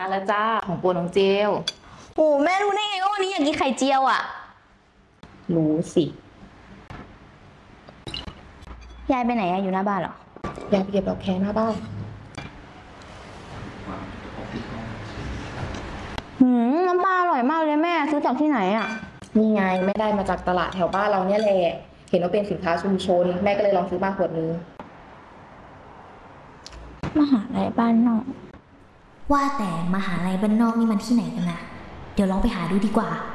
มาแล้วจ้าของโปรดน้องเจลโอ้แม่รู้ได้ไงว่าวันนี้อยากกินไข่เจียวอ่ะรู้สิยายไปไหนอะอยู่หน้าบ้านเหรออยากไปเก็บดอกแคหน้าบ้านน้ำปลาอร่อยมากเลยแม่ซื้อจากที่ไหนอ่ะนี่ไงไม่ได้มาจากตลาดแถวบ้านเราเนี่ยแหละเห็นว่าเป็นสินค้าชุมชนแม่ก็เลยลองซื้อมาขวดนึงมหาลัยบ้านนอกว่าแต่มหาลัยบ้านนอกนี่มันที่ไหนกันนะเดี๋ยวลองไปหาดูดีกว่า